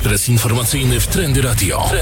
Adres informacyjny w Trendy Radio.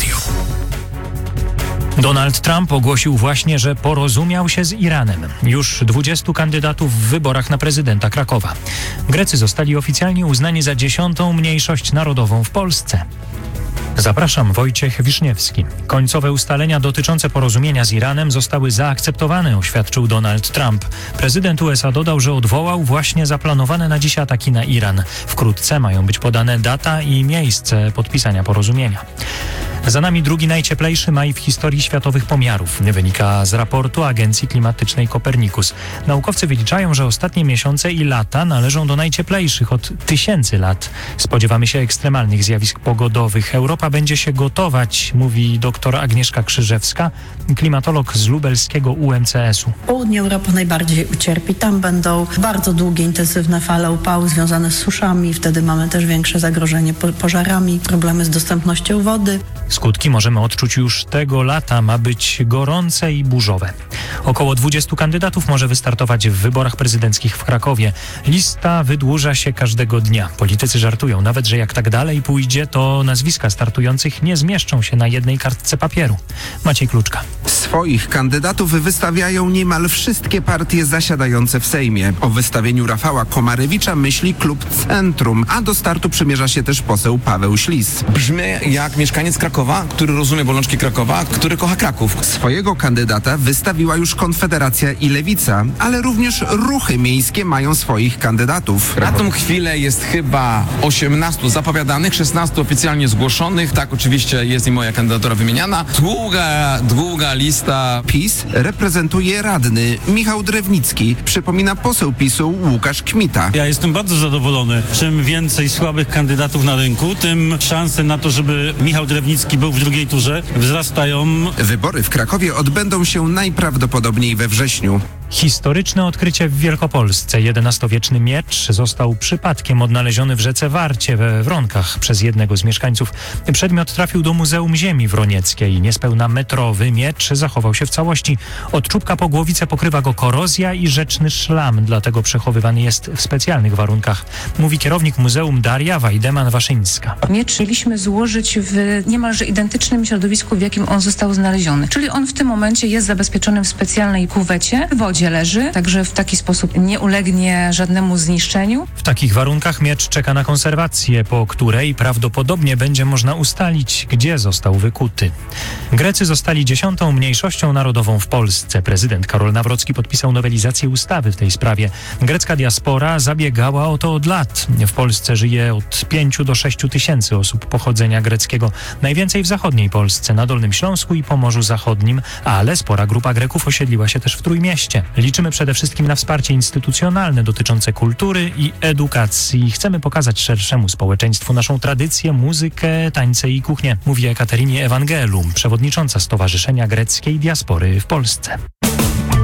Donald Trump ogłosił właśnie, że porozumiał się z Iranem. Już 20 kandydatów w wyborach na prezydenta Krakowa. Grecy zostali oficjalnie uznani za 10. mniejszość narodową w Polsce. Zapraszam, Wojciech Wiszniewski. Końcowe ustalenia dotyczące porozumienia z Iranem zostały zaakceptowane, oświadczył Donald Trump. Prezydent USA dodał, że odwołał właśnie zaplanowane na dziś ataki na Iran. Wkrótce mają być podane data i miejsce podpisania porozumienia. Za nami drugi najcieplejszy maj w historii światowych pomiarów, wynika z raportu Agencji Klimatycznej Copernicus. Naukowcy wyliczają, że ostatnie miesiące i lata należą do najcieplejszych od tysięcy lat. Spodziewamy się ekstremalnych zjawisk pogodowych. Europa będzie się gotować, mówi dr Agnieszka Krzyżewska, klimatolog z lubelskiego UMCS-u. Południe Europy najbardziej ucierpi. Tam będą bardzo długie, intensywne fale upału związane z suszami. Wtedy mamy też większe zagrożenie pożarami, problemy z dostępnością wody. Skutki możemy odczuć już tego lata. Ma być gorące i burzowe. Około 20 kandydatów może wystartować w wyborach prezydenckich w Krakowie. Lista wydłuża się każdego dnia. Politycy żartują nawet, że jak tak dalej pójdzie, to nazwiska startujących nie zmieszczą się na jednej kartce papieru. Maciej Kluczka. Swoich kandydatów wystawiają niemal wszystkie partie zasiadające w Sejmie. O wystawieniu Rafała Komarewicza myśli klub Centrum, a do startu przymierza się też poseł Paweł Ślis. Brzmi jak mieszkaniec Krakowa, który rozumie bolączki Krakowa, który kocha Kraków. Swojego kandydata wystawiła już Konfederacja i Lewica, ale również ruchy miejskie mają swoich kandydatów. Na tą chwilę jest chyba 18 zapowiadanych, 16 oficjalnie zgłoszonych. Tak, oczywiście jest i moja kandydatura wymieniana. Długa lista. PiS reprezentuje radny Michał Drewnicki, przypomina poseł PiS-u Łukasz Kmita. Ja jestem bardzo zadowolony. Czym więcej słabych kandydatów na rynku, tym szanse na to, żeby Michał Drewnicki był w drugiej turze, wzrastają. Wybory w Krakowie odbędą się najprawdopodobniej we wrześniu. Historyczne odkrycie w Wielkopolsce. XI-wieczny miecz został przypadkiem odnaleziony w rzece Warcie we Wronkach przez jednego z mieszkańców. Przedmiot trafił do Muzeum Ziemi Wronieckiej. Niespełna metrowy miecz zachował się w całości. Od czubka po głowicę pokrywa go korozja i rzeczny szlam, dlatego przechowywany jest w specjalnych warunkach, mówi kierownik muzeum Daria Wajdeman-Waszyńska. Miecz chcieliśmy złożyć w niemalże identycznym środowisku, w jakim on został znaleziony. Czyli on w tym momencie jest zabezpieczony w specjalnej kuwecie, w wodzie leży, także w taki sposób nie ulegnie żadnemu zniszczeniu. W takich warunkach miecz czeka na konserwację, po której prawdopodobnie będzie można ustalić, gdzie został wykuty. Grecy zostali 10. mniejszością narodową w Polsce. Prezydent Karol Nawrocki podpisał nowelizację ustawy w tej sprawie. Grecka diaspora zabiegała o to od lat. W Polsce żyje od 5 do 6 tysięcy osób pochodzenia greckiego. Najwięcej w zachodniej Polsce, na Dolnym Śląsku i Pomorzu Zachodnim, ale spora grupa Greków osiedliła się też w Trójmieście. Liczymy przede wszystkim na wsparcie instytucjonalne dotyczące kultury i edukacji. Chcemy pokazać szerszemu społeczeństwu naszą tradycję, muzykę, tańce i kuchnię, mówi Ekaterynie Ewangelum, przewodnicząca Stowarzyszenia Greckiej Diaspory w Polsce.